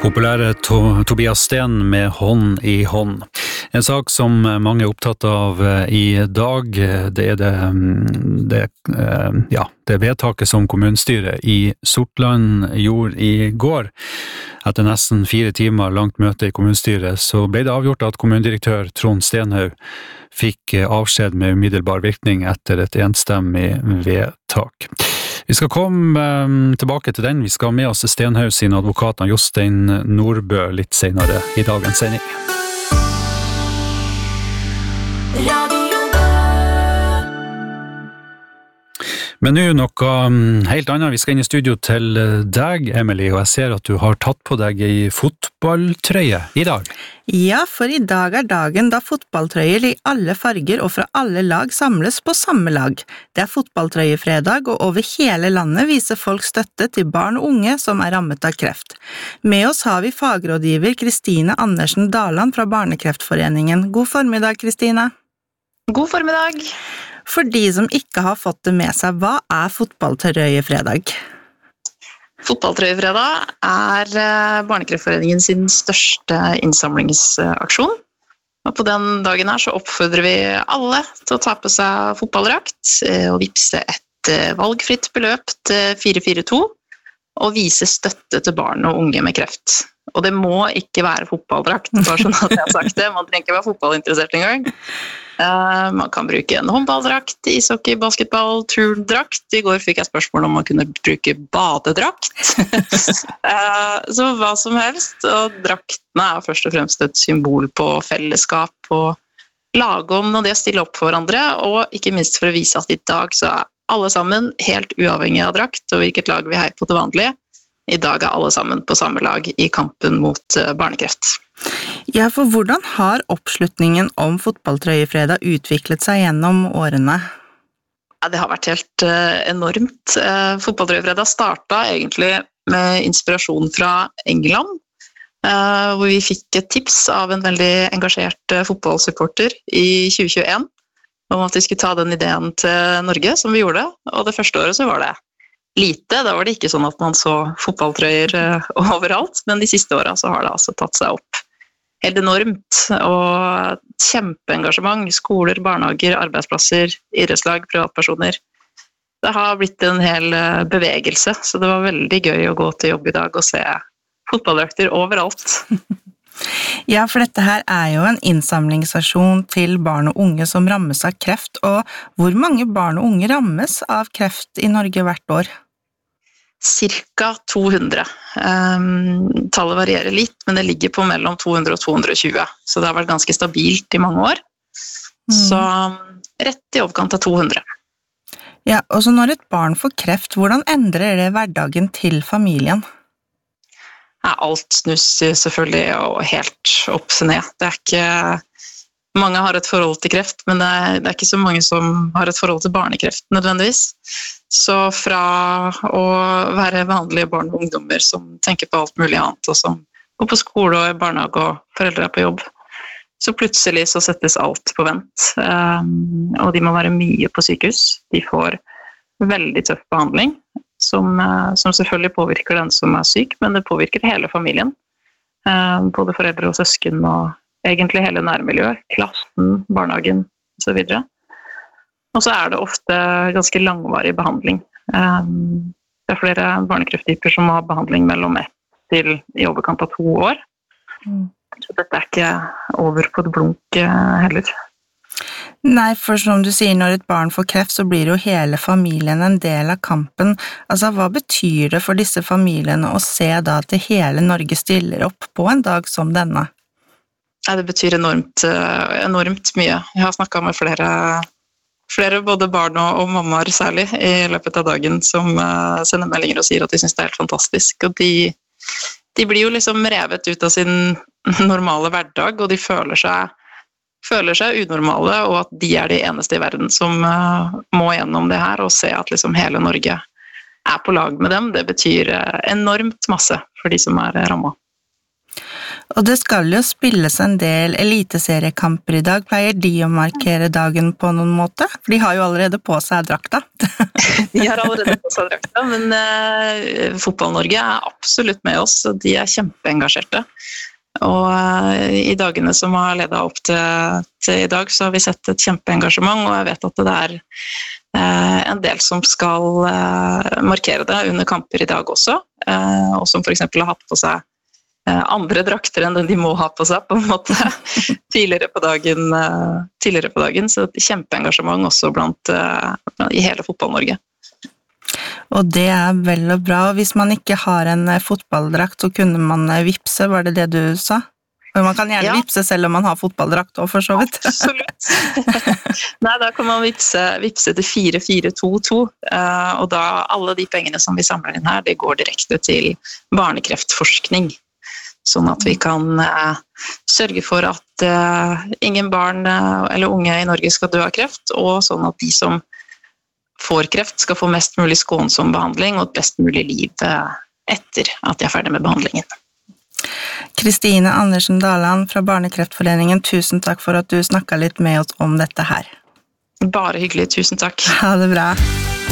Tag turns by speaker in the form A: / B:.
A: Populære Tobias Sten med Hånd i hånd. En sak som mange er opptatt av i dag, det er vedtaket som kommunestyret i Sortland gjorde i går. Etter nesten 4 timer langt møte i kommunestyret, så ble det avgjort at kommunedirektør Trond Stenhaug fikk avskjed med umiddelbar virkning etter et enstemmig vedtak. Vi skal komme tilbake til den. Vi skal ha med oss Stenhaug sin advokat Jostein Nordbø litt senere i dagens sending. Men nå noe helt annet. Vi skal inn i studio til deg, Emily, og jeg ser at du har tatt på deg en fotballtrøye i dag.
B: Ja, for i dag er dagen da fotballtrøyer i alle farger og fra alle lag samles på samme lag. Det er fotballtrøyefredag, og over hele landet viser folk støtte til barn og unge som er rammet av kreft. Med oss har vi fagrådgiver Kristine Andersen Daland fra Barnekreftforeningen. God formiddag, Kristine.
C: God formiddag.
B: For de som ikke har fått det med seg, hva er fotballtrøyefredag?
C: Fotballtrøyefredag er Barnekreftforeningen sin største innsamlingsaksjon. Og på den dagen her så oppfordrer vi alle til å ta på seg fotballdrakt og vippse et valgfritt beløp til 442 og vise støtte til barn og unge med kreft. Og det må ikke være fotballdrakt, bare sånn at jeg har sagt det. Man trenger ikke være fotballinteressert engang. Man kan bruke en håndballdrakt, ishockey, basketball, turndrakt. I går fikk jeg spørsmål om man kunne bruke badedrakt. Så hva som helst. Og draktene er først og fremst et symbol på fellesskap og lagånd og det å stille opp for hverandre. Og ikke minst for å vise at i dag så er alle sammen helt uavhengig av drakt og hvilket lag vi heier på til vanlig. I dag er alle sammen på samme lag i kampen mot barnekreft.
B: Ja, for hvordan har oppslutningen om fotballtrøyefredag utviklet seg gjennom årene?
C: Ja, det har vært helt enormt. Fotballtrøyefredag startet egentlig med inspirasjon fra England, hvor vi fikk et tips av en veldig engasjert fotballsupporter i 2021 om at vi skulle ta den ideen til Norge, som vi gjorde. Og det første året så var det lite, da var det ikke sånn at man så fotballtrøyer overalt, men de siste årene så har det altså tatt seg opp helt enormt, og kjempeengasjement, skoler, barnehager, arbeidsplasser, idrettslag, privatpersoner. Det har blitt en hel bevegelse, så det var veldig gøy å gå til jobb i dag og se fotballdrakter overalt.
B: Ja, for dette her er jo en innsamlingsaksjon til barn og unge som rammes av kreft, og hvor mange barn og unge rammes av kreft i Norge hvert år?
C: Cirka 200. Tallet varierer litt, men det ligger på mellom 200 og 220, så det har vært ganske stabilt i mange år. Så rett i overkant av 200.
B: Ja, og så når et barn får kreft, hvordan endrer det hverdagen til familien?
C: Ja, alt snus selvfølgelig og helt opp og ned. Det er ikke mange har et forhold til kreft, men det er ikke så mange som har et forhold til barnekreft nødvendigvis. Så fra å være vanlige barn og ungdommer som tenker på alt mulig annet, og som går på skole og i barnehage og foreldre er på jobb, så plutselig så settes alt på vent. Og de må være mye på sykehus. De får veldig tøff behandling, som selvfølgelig påvirker den som er syk, men det påvirker hele familien. Både foreldre og søsken og egentlig hele nærmiljøet, klassen, barnehagen og så videre. Og så er det ofte ganske langvarig behandling. Det er flere barnekrefttyper som har behandling mellom 1 til i overkant av 2 år. Så dette er ikke over på det blunk heller.
B: Nei, for som du sier, når et barn får kreft, så blir jo hele familien en del av kampen. Altså, hva betyr det for disse familiene å se da at hele Norge stiller opp på en dag som denne?
C: Ja, det betyr enormt mye. Jeg har snakket med flere både barn og mammaer særlig, i løpet av dagen, som sender meldinger og sier at de synes det er helt fantastisk. Og de blir jo liksom revet ut av sin normale hverdag, og de føler seg unormale, og at de er de eneste i verden som må gjennom det her, og se at liksom hele Norge er på lag med dem. Det betyr enormt masse for de som er rammet.
B: Og det skal jo spilles en del eliteseriekamper I dag. Pleier de å markere dagen på noen måte? For de har jo allerede på seg drakta.
C: De har allerede på seg drakta, men Fotball-Norge absolutt med oss, og de kjempeengasjerte. Og I dagene som har ledet opp til I dag, så har vi sett et kjempeengasjement, og jeg vet at det en del som skal markere det under kamper I dag også, og som for eksempel har hatt på seg andre drakter enn de må ha på seg på en måte tidligere på dagen, så et kjempeengasjement også I hele Fotball-Norge.
B: Og det vel og bra, og hvis man ikke har en fotballdrakt, så kunne man vipse, var det du sa? Og man kan gjerne vipse selv om man har fotballdrakt også, for så vidt.
C: Absolutt. Nei, da kan man vipse til 4422, og da alle de pengene som vi samler inn her, det går direkte til barnekreftforskning, sånn at vi kan sørge for at ingen barn eller unge I Norge skal dø av kreft, og sånn at de som får kreft skal få mest mulig skånsom behandling og et best mulig liv etter at de ferdig med behandlingen.
B: Kristine Andersen Daland fra Barnekreftforeningen, tusen takk for at du snakket litt med oss om dette her.
C: Bare hyggelig, tusen takk.
B: Ha det bra.